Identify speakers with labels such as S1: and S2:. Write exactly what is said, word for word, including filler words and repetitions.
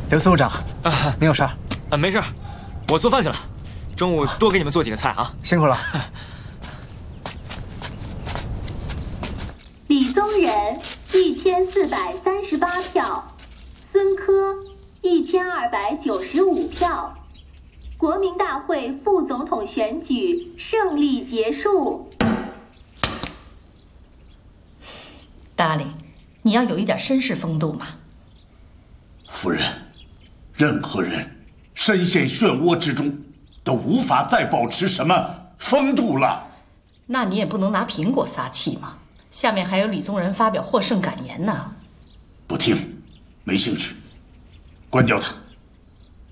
S1: 刘司务长，啊，没有事儿
S2: 啊，没事，我做饭去了。中午多给你们做几个菜啊，
S1: 辛苦了。
S3: 李宗仁一千四百三十八票，孙科一千二百九十五票。国民大会副总统选举胜利结束。
S4: 达令，你要有一点绅士风度嘛。
S5: 夫人，任何人深陷漩涡之中，都无法再保持什么风度了。
S4: 那你也不能拿苹果撒气嘛。下面还有李宗仁发表获胜感言呢。
S5: 不听，没兴趣，关掉他。